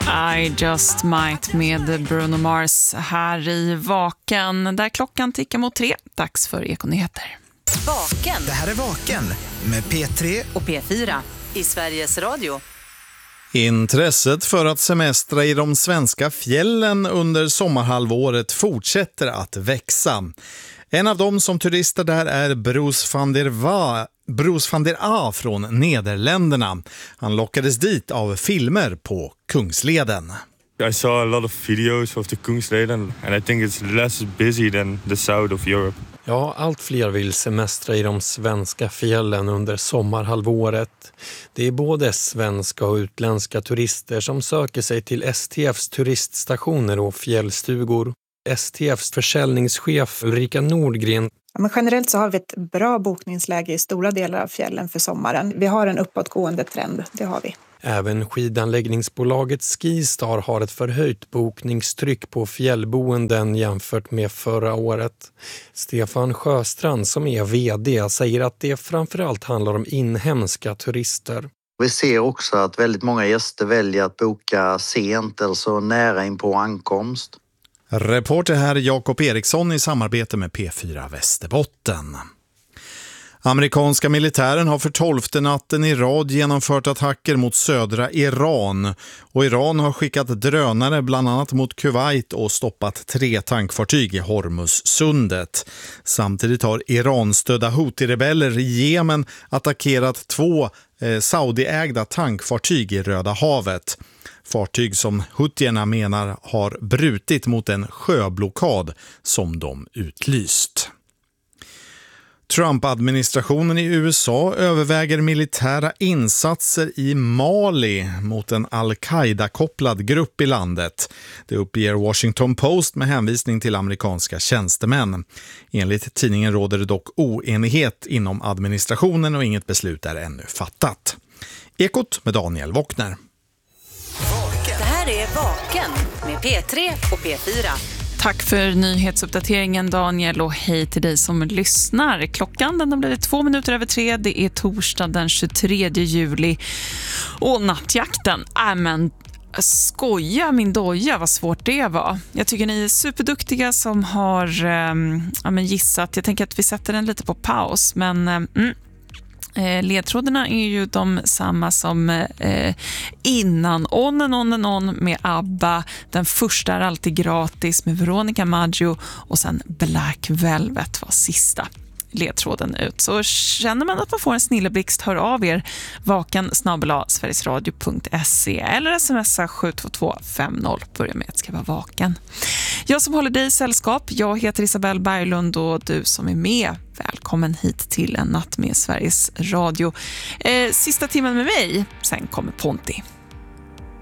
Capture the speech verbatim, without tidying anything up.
I just might med Bruno Mars här i Vaken, där klockan tickar mot tre. Dags för Ekonyheter. Vaken. Det här är Vaken med P tre och P fyra i Sveriges Radio. Intresset för att semestra i de svenska fjällen under sommarhalvåret fortsätter att växa. En av dem som turister där är Bruce van der Va, Bruce van der A från Nederländerna. Han lockades dit av filmer på Kungsleden. I saw a lot of videos of the Kungsleden and I think it's less busy than the south of Europe. Ja, allt fler vill semestra i de svenska fjällen under sommarhalvåret. Det är både svenska och utländska turister som söker sig till S T F:s turiststationer och fjällstugor. S T F:s försäljningschef Ulrika Nordgren. Ja, men generellt så har vi ett bra bokningsläge i stora delar av fjällen för sommaren. Vi har en uppåtgående trend, det har vi. Även skidanläggningsbolaget Skistar har ett förhöjt bokningstryck på fjällboenden jämfört med förra året. Stefan Sjöstrand som är vd säger att det framförallt handlar om inhemska turister. Vi ser också att väldigt många gäster väljer att boka sent eller så nära in på ankomst. Reporter här Jakob Eriksson i samarbete med P fyra Västerbotten. Amerikanska militären har för tolfte natten i rad genomfört attacker mot södra Iran. Och Iran har skickat drönare bland annat mot Kuwait och stoppat tre tankfartyg i Hormuzsundet. Samtidigt har Iran-stödda Houthi-rebeller i Jemen attackerat två eh, Saudi-ägda tankfartyg i Röda havet. Fartyg som Houthierna menar har brutit mot en sjöblockad som de utlyst. Trump-administrationen i U S A överväger militära insatser i Mali mot en al-Qaida-kopplad grupp i landet. Det uppger Washington Post med hänvisning till amerikanska tjänstemän. Enligt tidningen råder det dock oenighet inom administrationen och inget beslut är ännu fattat. Ekot med Daniel Wockner. Det här är Vaken med P tre och P fyra. Tack för nyhetsuppdateringen Daniel och hej till dig som lyssnar. Klockan den har blivit två minuter över tre. Det är torsdag den tjugotredje juli. Och nattjakten, äh men skoja min doja vad svårt det var. Jag tycker ni är superduktiga som har ähm, ja, men gissat. Jag tänker att vi sätter den lite på paus men... Mm. Ledtrådarna är ju de samma som eh, innan On and On and On med ABBA. Den första är alltid gratis med Veronica Maggio och sen Black Velvet var sista ledtråden ut. Så känner man att man får en snilleblixt, hör av er vaken snabel-a sverigesradio punkt se eller smsa sju två två fem noll. Börja med att ska vara vaken. Jag som håller dig i sällskap, jag heter Isabelle Berglund och du som är med, välkommen hit till en natt med Sveriges Radio. Eh, sista timmen med mig, sen kommer Ponti.